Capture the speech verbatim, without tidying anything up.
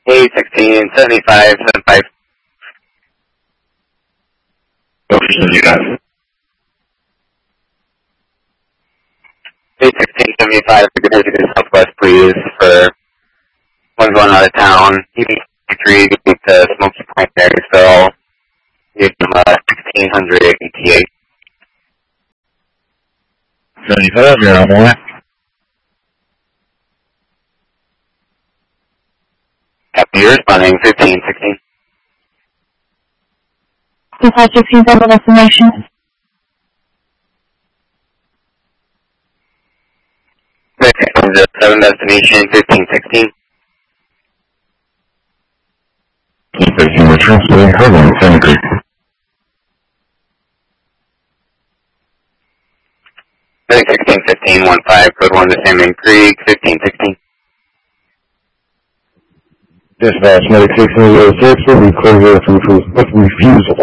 eight sixteen seventy-five seventy-five. Ocean, you got eight sixteen seventy-five, to the southwest, please, for one going out of town. Even three, to Smoky Point, Marysville. Give them uh, sixteen hundred E T A. seventy-five, you're on more. After you're responding, fifteen sixteen. Dispatch sixteen, double destination. seven destination, fifteen sixteen. fifteen, we're transferring her on Sand Creek. sixteen fifteen one five, code one to Salmon Creek, fifteen sixteen. Dispatch, medic sixteen oh six will be clear here for refusal.